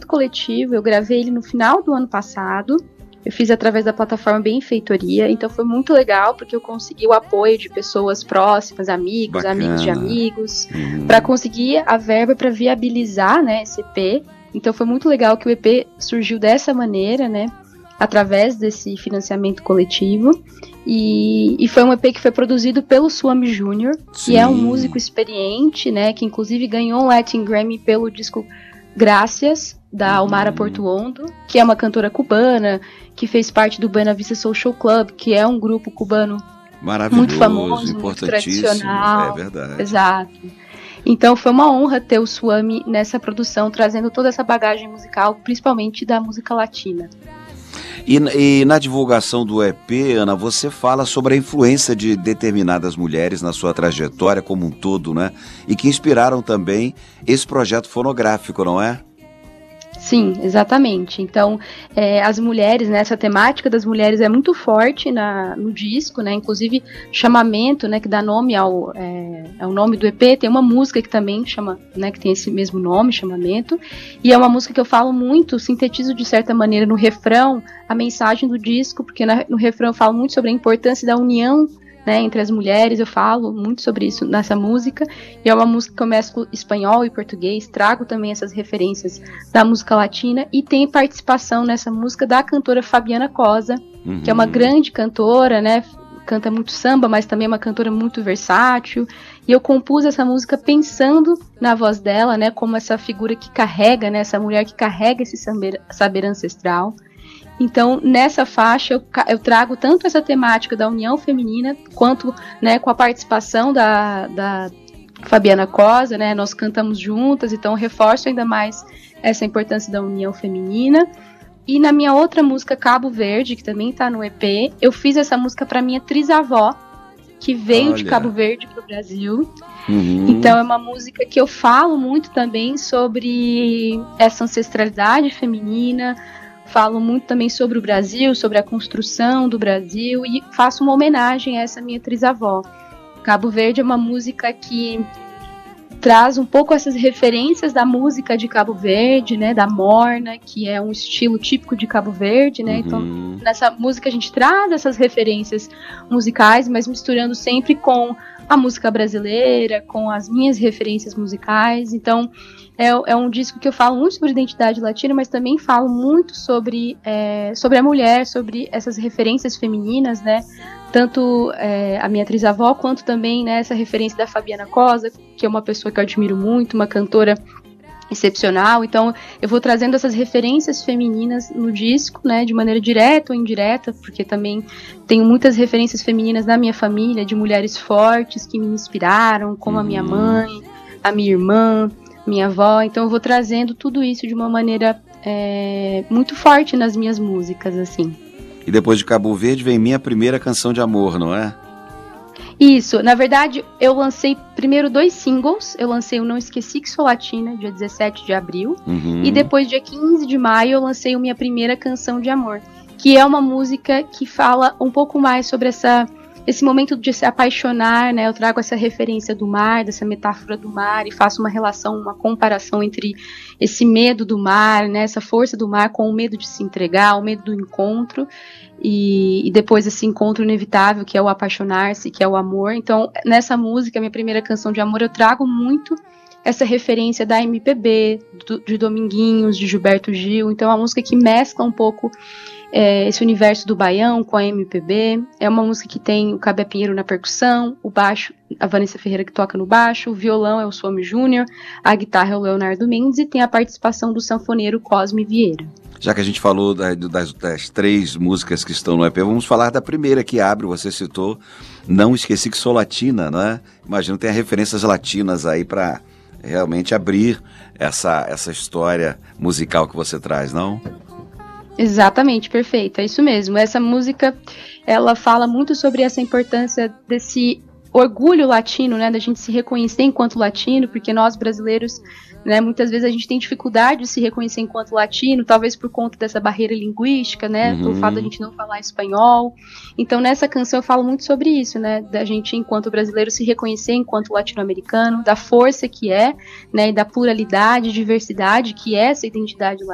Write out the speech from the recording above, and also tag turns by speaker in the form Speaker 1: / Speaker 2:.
Speaker 1: financiamento coletivo, eu gravei ele no final do ano passado. Eu fiz através da plataforma Benfeitoria, então foi muito legal, porque eu consegui o apoio de pessoas próximas, amigos,
Speaker 2: Bacana.
Speaker 1: amigos de amigos, para conseguir a verba para viabilizar, né, esse EP. Então foi muito legal que o EP surgiu dessa maneira, né, através desse financiamento coletivo. E foi um EP que foi produzido pelo Suami Júnior, que é um músico experiente, né, que inclusive ganhou um Latin Grammy pelo disco Gracias, da Omara Portuondo, que é uma cantora cubana, que fez parte do Buena Vista Social Club, que é um grupo cubano muito famoso, muito tradicional.
Speaker 2: É verdade.
Speaker 1: Exato. Então foi uma honra ter o Suami nessa produção, trazendo toda essa bagagem musical, principalmente da música latina.
Speaker 2: E na divulgação do EP, Ana, você fala sobre a influência de determinadas mulheres na sua trajetória como um todo, né? E que inspiraram também esse projeto fonográfico, não é?
Speaker 1: Sim, exatamente. Então, as mulheres, né, essa temática das mulheres é muito forte no disco, né, inclusive Chamamento, né, que dá nome ao nome do EP, tem uma música que também chama, né, que tem esse mesmo nome, Chamamento, e é uma música que eu falo muito, sintetizo de certa maneira no refrão a mensagem do disco, porque no refrão eu falo muito sobre a importância da união, né, entre as mulheres, eu falo muito sobre isso nessa música, e é uma música que eu mesclo espanhol e português, trago também essas referências da música latina, e tem participação nessa música da cantora Fabiana Cosa, que é uma grande cantora, né, canta muito samba, mas também é uma cantora muito versátil, e eu compus essa música pensando na voz dela, né, como essa figura que carrega, né, essa mulher que carrega esse saber ancestral. Então, nessa faixa, eu trago tanto essa temática da união feminina, quanto, né, com a participação da Fabiana Cosa, né, nós cantamos juntas, então eu reforço ainda mais essa importância da união feminina. E na minha outra música, Cabo Verde, que também está no EP, eu fiz essa música para minha trisavó, que veio de Cabo Verde para o Brasil. Então é uma música que eu falo muito também sobre essa ancestralidade feminina, falo muito também sobre o Brasil, sobre a construção do Brasil, e faço uma homenagem a essa minha trisavó. Cabo Verde é uma música que traz um pouco essas referências da música de Cabo Verde, né, da morna, que é um estilo típico de Cabo Verde, né, então nessa música a gente traz essas referências musicais, mas misturando sempre com a música brasileira, com as minhas referências musicais. Então é um disco que eu falo muito sobre identidade latina, mas também falo muito sobre a mulher, sobre essas referências femininas, né? Tanto a minha trisavó, quanto também, né, essa referência da Fabiana Cosa, que é uma pessoa que eu admiro muito, uma cantora excepcional. Então eu vou trazendo essas referências femininas no disco, né, de maneira direta ou indireta, porque também tenho muitas referências femininas na minha família, de mulheres fortes que me inspiraram, como a minha mãe, a minha irmã, minha avó. Então eu vou trazendo tudo isso de uma maneira muito forte nas minhas músicas, assim.
Speaker 2: E depois de Cabo Verde vem Minha Primeira Canção de Amor, não é?
Speaker 1: Isso, na verdade eu lancei primeiro 2 singles. Eu lancei o Não Esqueci Que Sou Latina, dia 17 de abril, e depois, dia 15 de maio, eu lancei o Minha Primeira Canção de Amor, que é uma música que fala um pouco mais sobre esse momento de se apaixonar, né? Eu trago essa referência do mar, dessa metáfora do mar, e faço uma relação, uma comparação entre esse medo do mar, né? Essa força do mar com o medo de se entregar, o medo do encontro, e depois esse encontro inevitável, que é o apaixonar-se, que é o amor. Então, nessa música, Minha Primeira Canção de Amor, eu trago muito essa referência da MPB, de Dominguinhos, de Gilberto Gil. Então, é uma música que mescla um pouco esse universo do baião com a MPB. É uma música que tem o Cabé Pinheiro na percussão, o baixo, a Vanessa Ferreira que toca no baixo, o violão é o Suami Júnior, a guitarra é o Leonardo Mendes, e tem a participação do sanfoneiro Cosme Vieira. Já que a gente falou das 3 músicas que estão no EP, vamos falar da primeira que abre, você citou, Não Esqueci Que Sou Latina, né? Imagino que tem referências latinas aí para realmente abrir essa história musical que você traz, não? Exatamente, perfeito, é isso mesmo. Essa música, ela fala muito sobre essa importância desse orgulho latino, né, da gente se reconhecer enquanto latino, porque nós brasileiros, né, muitas vezes a gente tem dificuldade de se reconhecer enquanto latino, talvez por conta dessa barreira linguística, né, pelo fato da gente não falar espanhol. Então nessa canção eu falo muito sobre isso, né, da gente enquanto brasileiro se reconhecer enquanto latino-americano, da força que é, né, e da pluralidade, diversidade que é essa identidade latina.